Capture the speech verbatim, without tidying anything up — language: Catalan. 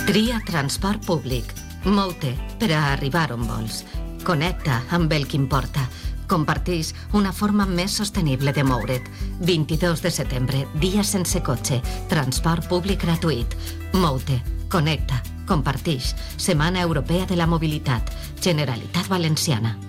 Tria transport públic. Mou-te per a arribar on vols. Connecta amb el que importa. Comparteix una forma més sostenible de moure't. vint-i-dos de setembre, dia sense cotxe. Transport públic gratuït. Mou-te, connecta, comparteix. Setmana Europea de la Mobilitat. Generalitat Valenciana.